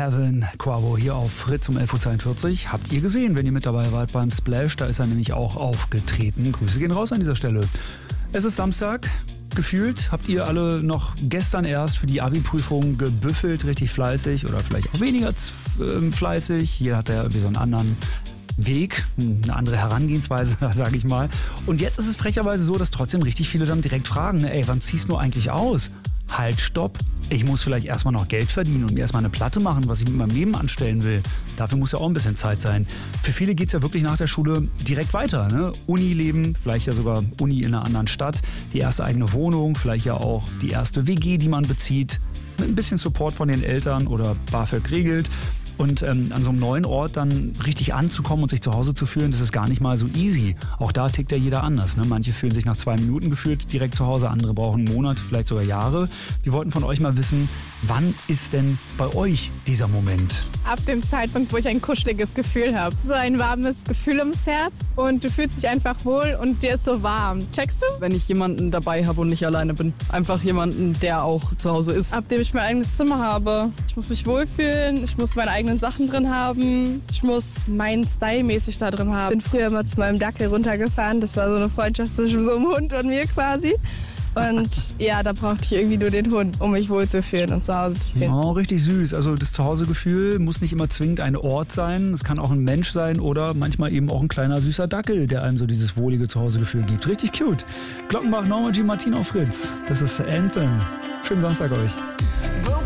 Heaven, Quavo hier auf Fritz um 11.42 Uhr. Habt ihr gesehen, wenn ihr mit dabei wart beim Splash? Da ist er nämlich auch aufgetreten. Grüße gehen raus an dieser Stelle. Es ist Samstag. Gefühlt habt ihr alle noch gestern erst für die Abi-Prüfung gebüffelt, richtig fleißig oder vielleicht auch weniger fleißig. Jeder hat ja irgendwie so einen anderen Weg, eine andere Herangehensweise, sage ich mal. Und jetzt ist es frecherweise so, dass trotzdem richtig viele dann direkt fragen, ne, ey, wann ziehst du eigentlich aus? Halt, stopp. Ich muss vielleicht erstmal noch Geld verdienen und mir erstmal eine Platte machen, was ich mit meinem Leben anstellen will. Dafür muss ja auch ein bisschen Zeit sein. Für viele geht es ja wirklich nach der Schule direkt weiter. Ne? Unileben, vielleicht ja sogar Uni in einer anderen Stadt, die erste eigene Wohnung, vielleicht ja auch die erste WG, die man bezieht, mit ein bisschen Support von den Eltern oder BAföG regelt. Und an so einem neuen Ort dann richtig anzukommen und sich zu Hause zu fühlen, das ist gar nicht mal so easy. Auch da tickt ja jeder anders. Ne? Manche fühlen sich nach 2 Minuten gefühlt direkt zu Hause, andere brauchen Monate, vielleicht sogar Jahre. Wir wollten von euch mal wissen, wann ist denn bei euch dieser Moment? Ab dem Zeitpunkt, wo ich ein kuscheliges Gefühl habe. So ein warmes Gefühl ums Herz und du fühlst dich einfach wohl und dir ist so warm. Checkst du? Wenn ich jemanden dabei habe und nicht alleine bin. Einfach jemanden, der auch zu Hause ist. Ab dem ich mein eigenes Zimmer habe. Ich muss mich wohlfühlen, ich muss meine eigenen Sachen drin haben. Ich muss meinen Style mäßig da drin haben. Ich bin früher mal zu meinem Dackel runtergefahren. Das war so eine Freundschaft zwischen so einem Hund und mir quasi. Und ja, da brauchte ich irgendwie nur den Hund, um mich wohlzufühlen und zu Hause zu fühlen. Oh, richtig süß. Also das Zuhausegefühl muss nicht immer zwingend ein Ort sein. Es kann auch ein Mensch sein oder manchmal eben auch ein kleiner süßer Dackel, der einem so dieses wohlige Zuhausegefühl gibt. Richtig cute. Glockenbach, Norma G. Martin auf Fritz. Das ist Anthem. Schönen Samstag euch.